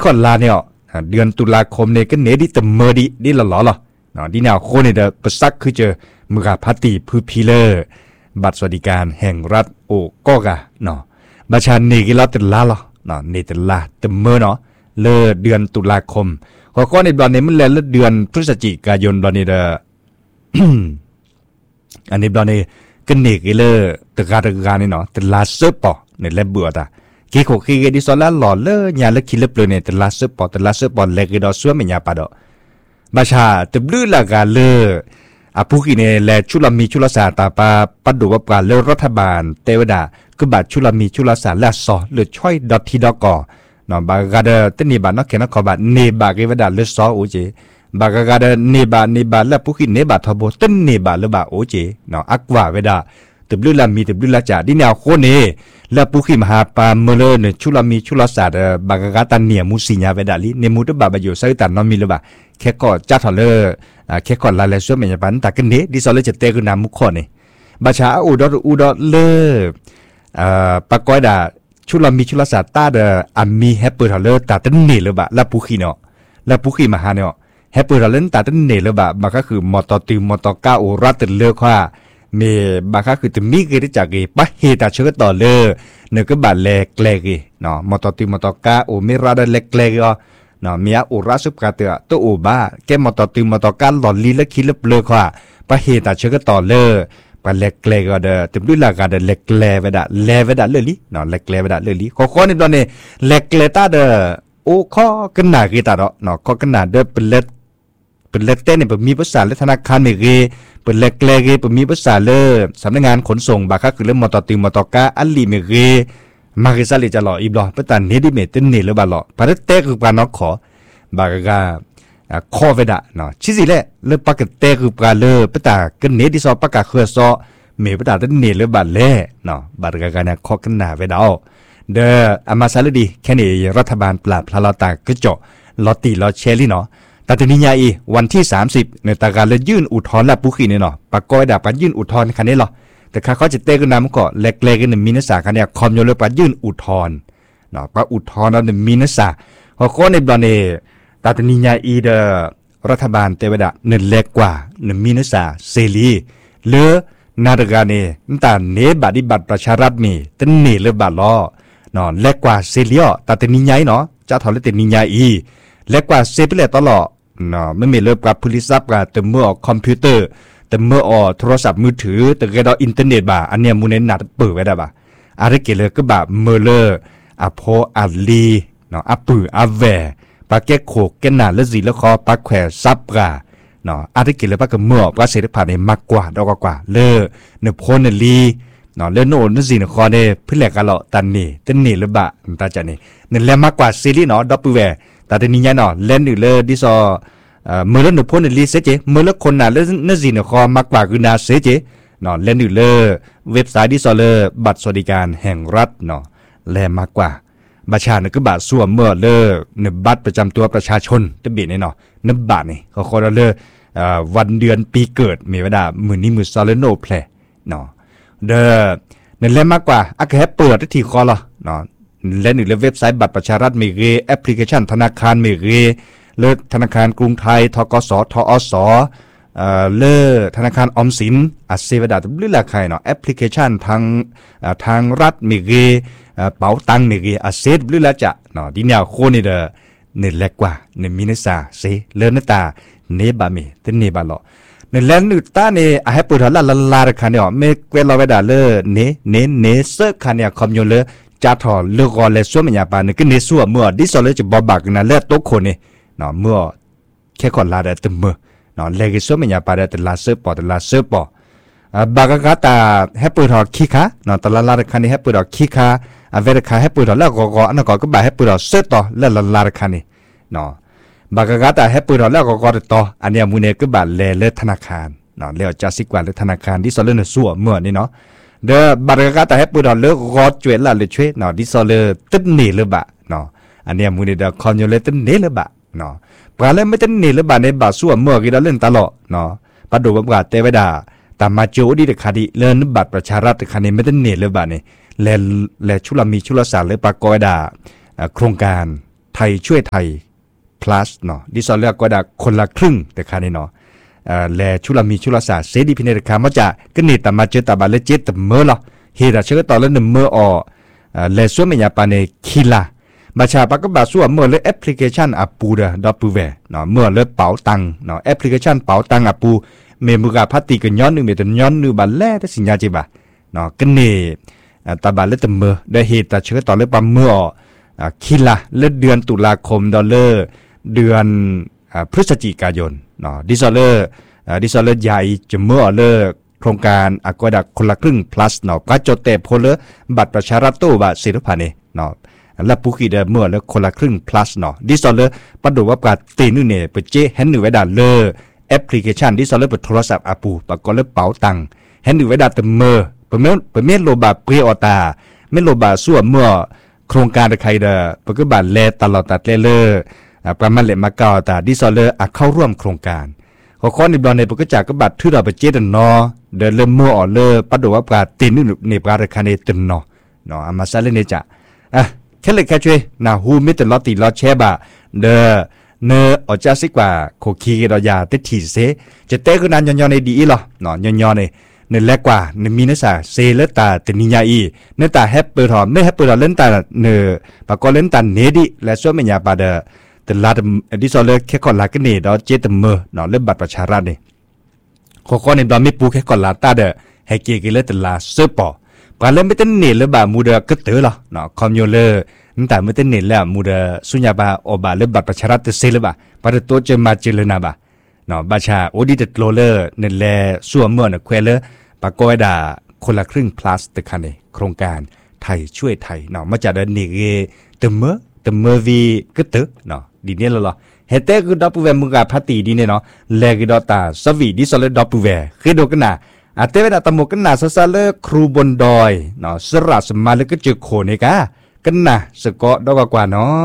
คอนลาเนี่ยเดือนตุลาคมเนี่ยก็เนดิตเมอดิดิละหล่อเนาะดิแนวโคเนี่ยเดประซักคือเจอมือพัตติพือพีเลอร์บัตรสวัสดิการแห่งรัฐโอก็กะเนาะบัชาเนกิลาตลาเนาะเนตลาเตเมอเนาะเลเดือนตุลาคมก็ในตอนนี้มันเลเดือนพฤศจิกายนตอนนี้เดอ อันนี้ตอนนี้ก็เนกิเลตะการนี่เนาะตลาเซปอเนี่ยเลเบื่อตากี่ขกี่ดิสอลาหล่อเลยยาเล็กคิดเล็บเลยเนี่ยตลาเซปอเล็กดอสวยไม่ยาปะดอบัชาตบลื้อละกันเลยผู้กินเนี่ยแลชุลมีชุลสาตาปาปัดดูว่าปลาเลรัฐบาลเทวดาก็บาดชุลมีชุลสาและสอหรือช่วยดอทที่ดอกก่อเนาะบากาเดตนี่บาดนักเขียนนักขอบาดเนบากเวดาเลสอโอเจบากาเดเนบาและผู้กินเนบาทบต้นเนบาเลบาโอเจเนาะอักว่าเวดาตบลื้อละมีตบลื้อละจ่าดิแนวโคเนและผู้กินมหาปาเมเลเนี่ยชุลมีชุลสาบากาตันเนียมุสิญญาเวดาลีเนมุตบาบอยู่ใส่ตันนอมีเลบาแค่ก็จัดถอเลแค่ก่อนลาเลส่วนเหมือนปันแต่กันนี้ดิสอลจะเตะกันน้ำมุขคนนี่บาชาอูดอเลปากก้อยด่าชุลมีชุลสาตาเดอามีแฮปเปอร์ถอเลตาตันเนลบะลาปุขีเนาะลาปุขีมาหาเนาะแฮปเปอร์ถอเลตาตันเนลบะบางก็คือมอตอติมอตอก้าโอรัตเลว่าเมบางก็คือจะมีกิจจากกี่ปะเฮตาเชื่อต่อเลเนื้อก็บาดเล็กเล็กเนาะมอตอติมอตอก้าโอเมราดเล็กเล็กก็เนาะมีอุราสุปกาเตอตัวอุบ้าแกมอตอติมอตอการหลอนลีและคิดเล็บเลว่าปะเฮตาเชื่อต่อเลปะเล็กเล็กก็เดติมด้วยหลักการเล็กเล็กเวดาเลเวดาเลลีเนาะเล็กเล็กเวดาเลลีข้อนี้ตอนนี้เล็กเล็กตาเดโอ้ข้อกันหนากี่ตาเนาะข้อกันหนาเดเป็นเล็กเต้นเนี่ยมีภาษาและธนาคารเมกีเป็นเล็กเล็กมีภาษาเลสำนักงานขนส่งบางคือเรื่องมอตอติมอตอกาอัลลีเมกีมากิซาลิจะหล่ออีบลอเพื่อตันเนดิเมตินเนหรือบาหล่อพาร์ตเต้คือการนอกขอบางก็ข้อเวดาเนาะชิสิเล่เลือปากเตะคือการเลือปตากันเนดิซอปากเครือซอเมปตาตันเนหรือบาเล่เนาะบางก็เนี่ยข้อกันหนาเวดาเดออามาซาลดีแค่นี้รัฐบาลปราบพลาตากระจกลอตีลอเชลี่เนาะแต่ทีนี้ยาอีวันที่30ในตาการเลยยื่นอุทธรณ์และปุขีเนี่ยเนาะปากก้อยดาบปันยื่นอุทธรณ์คันนี้หรอแต่ข้าเขาจะเตะกันน้ำก็เล็กๆกันมีนักศึกษาคันนี้คอมโยเลยปันยื่นอุทธรณ์เนาะปะอุทธรณ์แล้วมีนักศึกษาเขาก็ในบอลเนตาตนิยาอีเดอรัฐบาลเทวดาเนินเล็กกว่าเนินมีนักศึกษาเซรีเลือนาดกาเนนตาเนบัดดิบัตประชารัฐมีตันเนเลือบาล้อเนาะเล็กกว่าเซรีอตาตนิยาเนาะจะถอดเลตนิยาอีเล็กกว่าเซเปเลตลอดเนาะไม่มีเลือบกับพลิซับกับเติมเมื่อคอมพิวเตอร์เติมเมื่อโทรศัพท์มือถือแต่ก็ดออินเทอร์เน็ตบ่าอันเนี้ยมูเนนนัดเปิดไว้ได้บ่าอะไรเกี่ยวเลยก็แบบเมเลอร์อโพอัลลีเนาะอัปปืออัแวปาแก้โขกแก้หนาและสีและคอปาแขวซับกาเนาะอะไรเกี่ยวเลยปากเมื่อว่าเสด็จผ่านในมากกว่าดอกกว่าเลอเนโพนลีเนาะเลโนนสีเนคอเนี่ยเพื่อแหลกกันหล่อตันนี่ตันนี่หรือบ่าตาจันนี่เนแลมากกว่าซีรีส์เนาะดับเบิลแวแต่ทีนี้เนาะเล่นอยู่เลยดิซอเมื่อเล่นหนูพ้นลีเสจเมื่อเล่นคนน่ะเล่นนั่นสิเนี่ยคอมากกว่าคือนาเสจเนาะเล่นอยู่เลยเว็บไซต์ดิซอเลอร์บัตรสวัสดิการแห่งรัฐเนาะแลมากกว่าบัตรชาเนี่ยก็บัตรส่วนเมื่อเลอเนี่ยบัตรประจำตัวประชาชนจะเบียดเนาะนับบัตรนี่เขาขอเลอวันเดือนปีเกิดมีเวลามือนี้มือซาเลโนเพลเนาะเนี่ยเล่นมากกว่าอ่ะแค่เปิดที่คอละเนาะเล่นอยู่ในเว็บไซต์บัตรประชารัฐมีเกแอปพลิเคชันธนาคารมีเกเลือธนาคารกรุงไทยทกสทอสเลือธนาคารออมสินอาเซวดาหรือละใครเนาะแอปพลิเคชันทางรัฐมีเกเป๋าตังมีเกอาเซหรือละจะเนาะดีแนวโคนี่เด้อเนี่ยเล็กกว่าเนี่ยมีเนซ่าเซเลือเนตาเนบามีเตเนบาลอเนี่ยแลนนึตาเนี่ยให้ปุถะลาคันเนี่ยเมเกลาเวดาเลอเนเซคันเนี่ยคอมโยเลจ่าถอเลือกอเลส่วนมันยาปานนี่ก็เนสัวเมื่อดิสอเลจะบอบักนั่นเลือดโต๊ะคนนี่เนาะเมื่อแค่คนลาได้ตึมเมื่อเนาะเลกิส่วนมันยาปานได้แต่ลาเซปอบากกาตาให้ปุถะขี้ขาเนาะตลาดคันนี้ให้ปุถะขี้ขาเวลาให้ปุถะแล้วก็อันนั้นก็บ่ให้ปุถะเซต่อแล้วลาคันนี้เนาะบากกาตาให้ปุถะแล้วก็ต่ออันนี้มูเนก็บ่เลธนาคารเนาะแล้วจะสิกว่าเลธนาคารดิสอเลนสัวเมื่อนี่เนาะเดอบาร์กาตาให้ปุดอเลือกรอดจวยละเลยช่วยเนาะดิซอเลตึ้นนี่เลยบะเนาะอันนี้มูนี่เดอคอนโยเลตึ้นนี่เลยบะเนาะปลาเล่ไม่ตึ้นนี่เลยบะในบาส่วนเมื่อกี้เราเล่นตลอดเนาะปัดดูแบบว่าเตวดาตามมาโจดีเด็กคดีเล่นบัตรประชารัฐคดีไม่ตึ้นนี่เลยบะเนี่ยแลชุลมีชุลสารเลยปากกอยดาโครงการทยช่วยไทย plus เนาะดิสอลเลือกก็ได้คนละครึ่งแต่ค่านี้เนาะแลชุลมีชุลศาสตร์เสดีพิเนรคามาจะก็นี่ตามาเจอตาบาเลเจตเมื่อละเฮดาเชื่อต่อแล้ว1เมื่อแลส่วนไม่ยาปานในคิลาบัชาปากก็บาส่วนเมื่อเลยแอปพลิเคชันอาปูเดดอปูเวเนาะเมื่อเลยเป๋าตังเนาะแอปพลิเคชันเป๋าตังอาปูเมมุกาพัตติกันย้อนนึงเมตันย้อนนึงบาแลแต่สิญญาจิบะเนาะก็นี่ตาบาเลตเมื่อได้เฮดาเชื่อต่อเลยปามเมื่อคิลาเลือเดือนตุลาคมดอลเลอร์เดือนพฤศจิกายนเนาะดิซอลเลอร์ใหญ่จะเมื่อเลอโครงการอากวดักคนละครึ่ง plus เนาะก็จดแต่พลเลบัตรประชารัฐตู้บาศิลปะเนี่ยเนาะและผู้ขี่เดเมื่อเลคนละครึ่ง plus เนาะดิซอลเลอร์ปัดดูว่าการตีนู่นเนี่ยไปเจเห็นหนึ่งไว้ด่าเลอแอปพลิเคชันดิซอลเลอร์เปิดโทรศัพท์อาปูปากก็เลเป๋าตังเห็นหนึ่งไว้ด่าแต่เมื่อเมื่อโลบาเปรียอตาไม่โลบาส่วนเมื่อโครงการใครเดปก็บาเลตลอดตัดเลอประมาณเลมาเก่าแต่ดิซอลเลอร์เข้าร่วมโครงการขอข้อในบอลในปกจากก็บัตรที่เราไปเจดันนอเดินเริ่มมั่วอ่อนเลยปัดดูว่าการตีนึกในปลาราคาในตึนนอเนาะอามาซาเลนจ่ะแค่เล็กแค่ช่วยนาฮูมิตรลอตีลอแชบะเนอจ้าสิกว่าโคคีเรายาเตถีเสจะเตะก็นานย้อนในดีหรอเนาะย้อนในแรกกว่าในมีเนื้อสาเซเลตาเตนิยาอีเนื้อตาแฮปเปิลหอมเนื้อแฮปเปิลเล่นตาเนื้อปากก็เล่นตาเนดิและส่วนไม่ยาปาเดแต่ลาดิซอลเลแค่ก่อนลากันนี่เราเจตเมอเนาะเล่นบัตรประชารัฐนี่ข้อในตอนไม่ปูแค่ก่อนลาตาเดให้เกี่ยกิเลตลาเซปอปาเล่นไม่เต้นเนหรือบามูเดก็เตอหรอเนาะคอมโยเลนั่นแต่ไม่เต้นเนแล้วมูเดสุญญาบาอบาเล่นบัตรประชารัฐเซลบาปาเดโตเจมาเจเลนาบาเนาะบาชาโอดิเดตโลเลนั่นแหละส่วนเมื่อเนี่ยแควเลปากก็ไอ้ด่าคนละครึ่ง plus แต่คันนี้โครงการไทยช่วยไทยเนาะมาจากเดนิเกเตเมอวีก็เตอเนาะดีเนี่ยละเฮเตก็ดอปูเวมุกาพัตติดีเนี่ยเนาะเลกดอตาสวีดิสเลดอปูเวคือดูกันนะเตเวดาตมกันนะซาเลครูบนดอยเนาะสระสมาเลก็เจอโคเนกากันนะสกอดอกกว่าเนาะ